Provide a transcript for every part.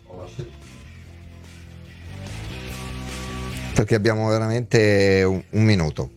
perché abbiamo veramente un minuto.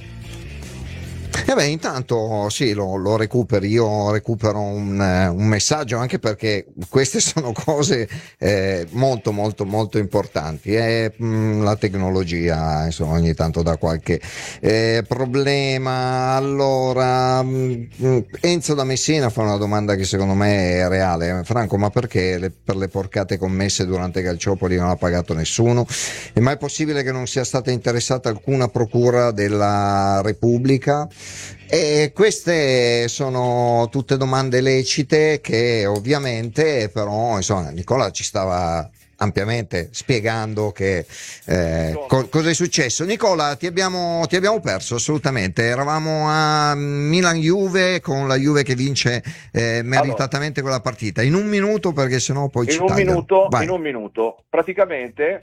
E beh, intanto sì, lo recuperi, io recupero un messaggio, anche perché queste sono cose molto molto molto importanti. La tecnologia, insomma, ogni tanto dà qualche problema. Allora, Enzo da Messina fa una domanda che secondo me è reale. Franco, ma perché per le porcate commesse durante Calciopoli non ha pagato nessuno? È mai possibile che non sia stata interessata alcuna procura della Repubblica? E queste sono tutte domande lecite che ovviamente però, insomma, Nicola ci stava ampiamente spiegando che cosa è successo. Nicola, ti abbiamo perso assolutamente. Eravamo a Milan-Juve, con la Juve che vince meritatamente quella partita. In un minuto, perché sennò poi ci tagliano. In un minuto, praticamente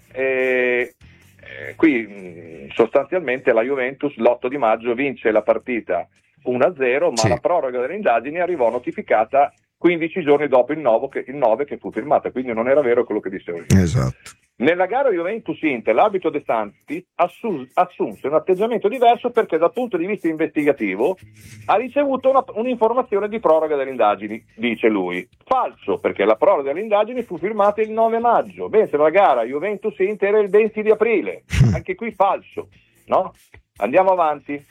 qui sostanzialmente la Juventus l'8 di maggio vince la partita 1-0, ma sì, la proroga delle indagini arrivò notificata 15 giorni dopo il 9 che fu firmata, quindi non era vero quello che dicevo io. Esatto. Nella gara Juventus-Inter l'arbitro De Santi assunse un atteggiamento diverso, perché dal punto di vista investigativo ha ricevuto un'informazione di proroga delle indagini, dice lui. Falso, perché la proroga delle indagini fu firmata il 9 maggio, mentre la gara Juventus-Inter era il 20 di aprile. Anche qui falso, no? Andiamo avanti.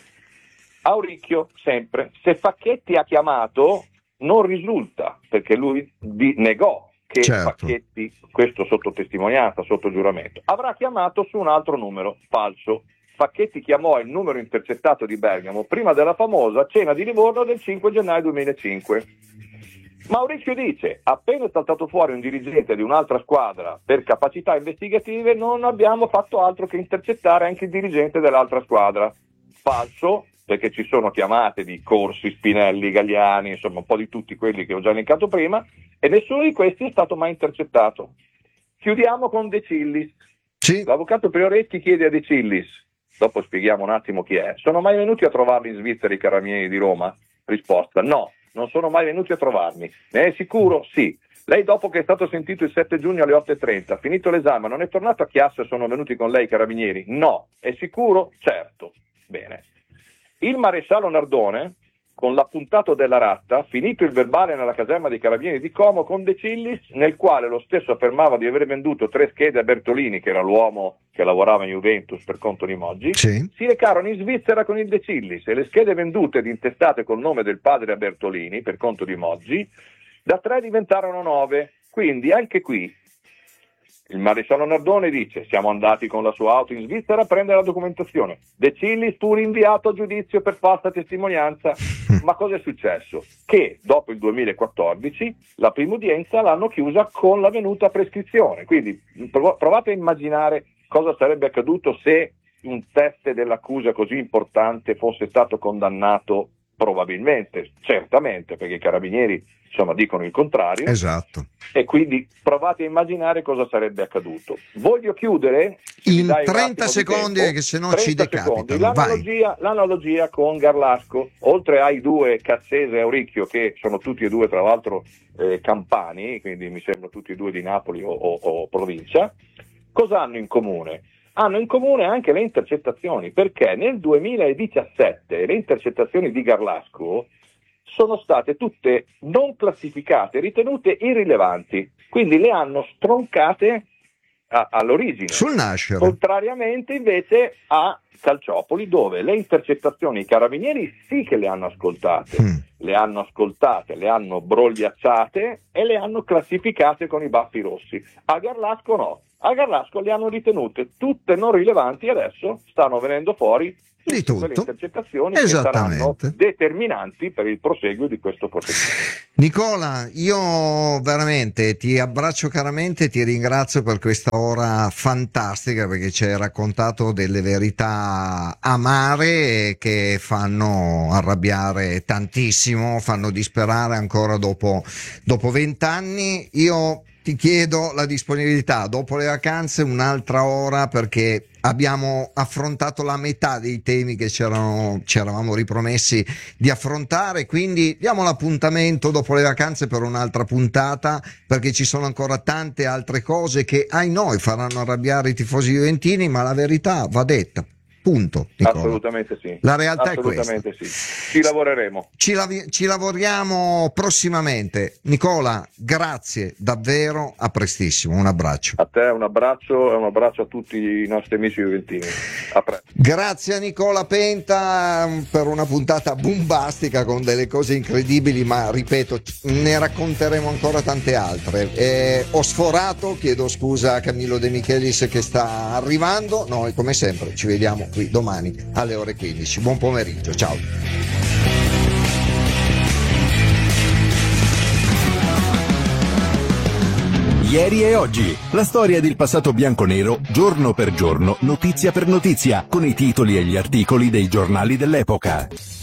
Auricchio, sempre. Se Facchetti ha chiamato, non risulta, perché lui negò che certo. Facchetti, questo sotto testimonianza, sotto giuramento, avrà chiamato su un altro numero. Falso. Facchetti chiamò il numero intercettato di Bergamo prima della famosa cena di Livorno del 5 gennaio 2005. Mauricio dice: appena è saltato fuori un dirigente di un'altra squadra per capacità investigative, non abbiamo fatto altro che intercettare anche il dirigente dell'altra squadra. Falso, perché ci sono chiamate di Corsi, Spinelli, Galliani, insomma un po' di tutti quelli che ho già elencato prima, e nessuno di questi è stato mai intercettato. Chiudiamo con De Cillis. Sì. L'avvocato Prioretti chiede a De Cillis, dopo spieghiamo un attimo chi è: sono mai venuti a trovarli in Svizzera i carabinieri di Roma? Risposta: no, non sono mai venuti a trovarmi. Ne è sicuro? Sì. Lei, dopo che è stato sentito il 7 giugno alle 8:30, finito l'esame, non è tornato a Chiasso e sono venuti con lei i carabinieri? No. È sicuro? Certo. Bene. Il maresciallo Nardone, con l'appuntato della ratta, finito il verbale nella caserma dei carabinieri di Como con De Cillis, nel quale lo stesso affermava di aver venduto 3 schede a Bertolini, che era l'uomo che lavorava in Juventus per conto di Moggi, sì, si recarono in Svizzera con il De Cillis, e le schede vendute ed intestate col nome del padre a Bertolini per conto di Moggi, da 3 diventarono 9. Quindi anche qui il maresciallo Nardone dice: siamo andati con la sua auto in Svizzera a prendere la documentazione. De Cillis fu rinviato a giudizio per falsa testimonianza. Ma cosa è successo? Che dopo il 2014 la prima udienza l'hanno chiusa con la venuta prescrizione. Quindi provate a immaginare cosa sarebbe accaduto se un teste dell'accusa così importante fosse stato condannato. Probabilmente, certamente, perché i carabinieri insomma dicono il contrario. Esatto. E quindi provate a immaginare cosa sarebbe accaduto. Voglio chiudere in 30 secondi, che se no ci decapitano. L'analogia con Garlasco, oltre ai due Cassese e Auricchio, che sono tutti e due tra l'altro campani, quindi mi sembra tutti e due di Napoli o provincia. Cosa hanno in comune? Hanno in comune anche le intercettazioni, perché nel 2017 le intercettazioni di Garlasco sono state tutte non classificate, ritenute irrilevanti, quindi le hanno stroncate all'origine. Sul nascere. Contrariamente invece a Calciopoli, dove le intercettazioni i carabinieri sì che le hanno ascoltate, le hanno brogliacciate e le hanno classificate con i baffi rossi. A Garlasco no. A Garlasco le hanno ritenute tutte non rilevanti, e adesso stanno venendo fuori di tutto. Quelle intercettazioni che saranno determinanti per il proseguo di questo procedimento. Nicola, io veramente ti abbraccio caramente e ti ringrazio per questa ora fantastica, perché ci hai raccontato delle verità amare che fanno arrabbiare tantissimo, fanno disperare ancora dopo 20 anni. Io ti chiedo la disponibilità dopo le vacanze, un'altra ora, perché abbiamo affrontato la metà dei temi che ci eravamo ripromessi di affrontare, quindi diamo l'appuntamento dopo le vacanze per un'altra puntata, perché ci sono ancora tante altre cose che ai noi faranno arrabbiare i tifosi juventini, ma la verità va detta. Punto, Nicola. Assolutamente sì. La realtà assolutamente è questa. Sì. Ci lavoreremo. Ci lavoriamo prossimamente. Nicola, grazie davvero, a prestissimo. Un abbraccio. A te un abbraccio e un abbraccio a tutti i nostri amici juventini. A presto. Grazie a Nicola Penta per una puntata bombastica con delle cose incredibili, ma ripeto, ne racconteremo ancora tante altre. Ho sforato, chiedo scusa a Camillo De Michelis che sta arrivando. Noi come sempre ci vediamo qui domani alle ore 15. Buon pomeriggio, ciao. Ieri e oggi, la storia del passato bianconero, giorno per giorno, notizia per notizia, con i titoli e gli articoli dei giornali dell'epoca.